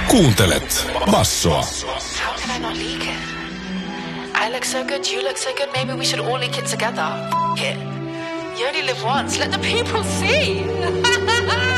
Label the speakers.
Speaker 1: Kuuntelet Bassoa.
Speaker 2: How can I not leak it? I look so good, you look so good, maybe we should all leak it together. F*** it. You only live once, let the people see.